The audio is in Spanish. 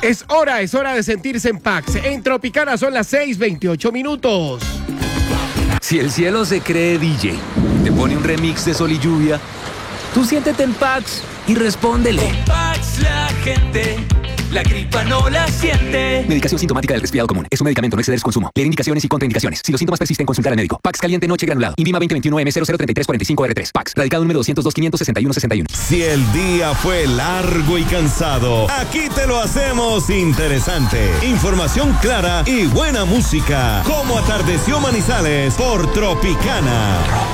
Es hora de sentirse en Pax. En Tropicana son las 6:28 minutos. Si el cielo se cree DJ, te pone un remix de Sol y Lluvia, tú siéntete en Pax y respóndele. Con Pax la gente, la gripa no la siente. Medicación sintomática del resfriado común. Es un medicamento, no exceder su consumo. Leer indicaciones y contraindicaciones. Si los síntomas persisten, consultar al médico. Pax caliente noche granulado. Invima 2021M003345R3. Pax. Radicado número 202-561-61. Si el día fue largo y cansado, aquí te lo hacemos interesante. Información clara y buena música. Como atardeció Manizales por Tropicana.